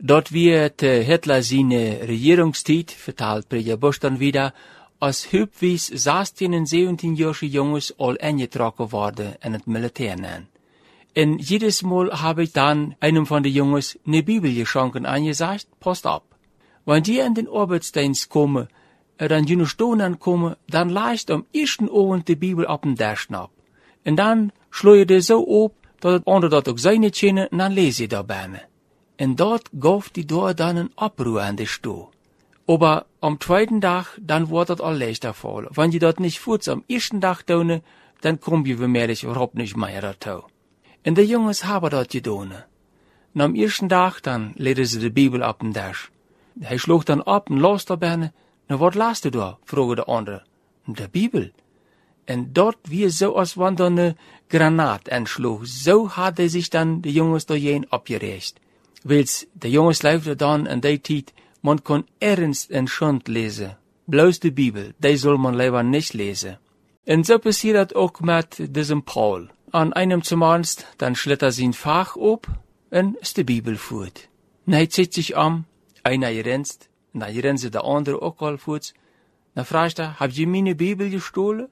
Dort wird Hitler seine Regierungszeit, vertelt Prediger Busch dann wieder, als hübwies 16- und 17-jährige Jungs all eingetragen worden in het Militär nennen. Und jedes Mal habe ich dann einem von den Jungs ne Bibel geschenkt und angesagt, passt ab. Wenn die in den Arbeitsdienst kommen, dann jene Stunden kommen, dann leicht am ersten Abend die Bibel auf den Tisch ab. Und dann schlug die so ab, dass die anderen das auch seine kennen, und dann lese ich dabei. Und dort gab die dort dann ein Abruhr an die Stuhl. Aber am zweiten Tag, dann wird das all leichter fallen. Wenn je das nicht kurz am ersten Tag tun, dann kommen wir womöglich überhaupt nicht mehr dazu. Und die Jungs haben das getan. Und am ersten Tag, dann lesen sie die Bibel auf den Tisch. Er schlug dann ab und las dabei. Na, was las du da? Fragte der andere. Die Bibel. Und dort wie so, als wenn da eine Granat anschlug. So hatte sich dann die Jungs da jen abgerecht. Weils, die Jungs leefden dann in die Zeit, man kann ernst en schund lesen. Bloß die Bibel, die soll man lieber nicht lesen. Und so passiert das auch mit diesem Paul. An einem zumalst, dann schlittert sein Fach ab und ist die Bibel fort. Er zieht sich einer gerenzt, und dann rennt der andere auch al fort. Dann fragt er, habt ihr meine Bibel gestohlen?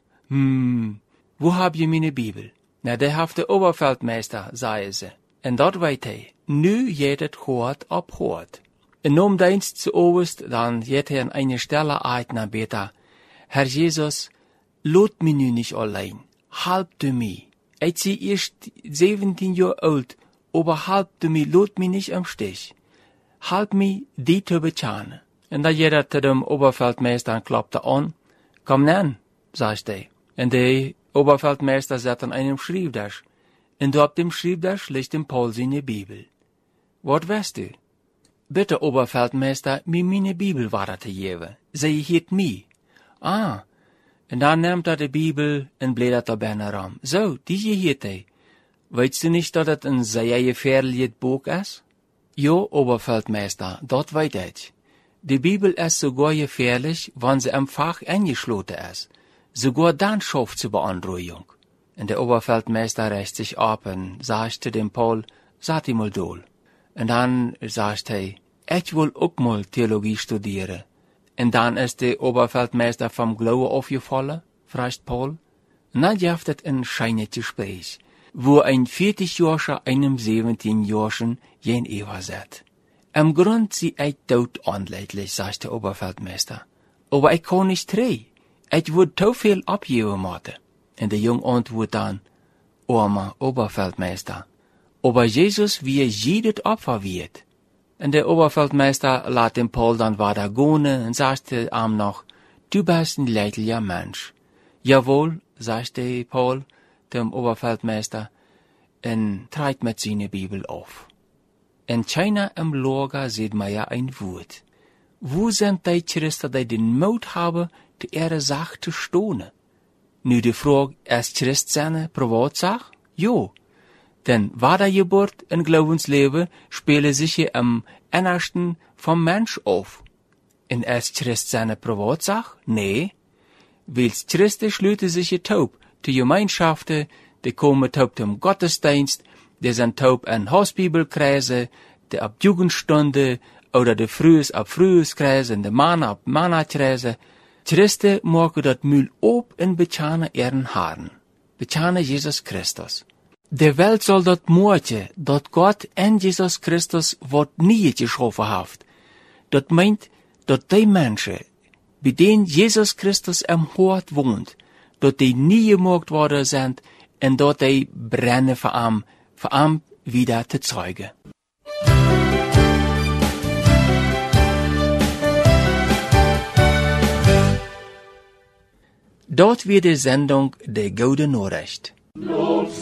Wo habt ihr meine Bibel? Na, der hat der Oberfeldmeister, sagen sie. Und dort weet hij, nu geht het hoort op hoort. En om dienst zu oberst, dann geht er an eine Stelle uit naar beta. Herr Jesus, laat mich nu nicht allein. Halb du mich. Ich zie erst 17 Jahre alt, aber halb du mich, laat mich nicht am Stich. Halb mich, die zu bezahlen. Und da geht er zu dem Oberfeldmeister und klopfte an. Komm nen, sagt er. Und der Oberfeldmeister sat an einem Schreibtisch. Und auf dem Schreibtisch liegt dem Paul seine Bibel. Was weißt du? Bitte, Oberfeldmeister, mir meine Bibel weiter zu geben. Sie hielt mich. Und dann nimmt er die Bibel und blättert dabei herum. So, die hielt er. Weißt du nicht, dass das ein sehr gefährliches Buch ist? Ja, Oberfeldmeister, das weiß ich. Die Bibel ist sogar gefährlich, wenn sie im Fach eingeschlossen ist. Sogar dann schafft sie Beunruhigung. Und der Oberfeldmeister rächt sich ab und sagt zu dem Paul, sag ihm mal doll. Und dann sagt er, ich will auch mal Theologie studieren. Und dann ist der Oberfeldmeister vom Glauben aufgefallen, fragt Paul. Und dann gibt es ein schönes Gespräch, wo ein 40-Jähriger einem 17-Jährigen gegenüber sitzt. Im Grund sie ich tot anleidlich, sagt der Oberfeldmeister. Aber ich kann nicht drehen. Ich würde zu viel abgeben müssen. Und der Junge antwortet dann, Armer Oberfeldmeister, aber Jesus wie jedes Opfer wird. Und der Oberfeldmeister lässt den Paul dann weiter gehen und sagt ihm noch, du bist ein leidlicher Mensch. Jawohl, sagt der Paul dem Oberfeldmeister, und trägt mit seiner Bibel auf. In China im Lager sieht man ja ein Wort. Wo sind die Christen, die den Mut haben, die ihre Sache zu stohnen? Nu de vraag, is Christsein Privatsache? Jo. Denn Wiedergeburt und Glaubensleven spelen sich hier am Innersten vom Mensch auf. Und ist Christsein Privatsache? Nee. Weils Christen schließen sich hier taub, die Gemeinschaften, die kommen taub zum Gottesdienst, die sind taub an Hausbibelkreise, die ab Jugendstunde, oder die Frühs ab Frühskreise, und die Mann ab Mannakreise. Christen maken dat Müll op en betjane ihren Haaren. Betjane Jesus Christus. De Welt soll dat moortje, dat Gott en Jesus Christus wat nie geschaffen heeft. Dat meint, dat die Menschen, bij denen Jesus Christus im Hort wohnt, dat die nie gemaakt worden sind en dat die brennen voor am wieder te zeugen. Dort wird die Sendung Der Gute Nachricht.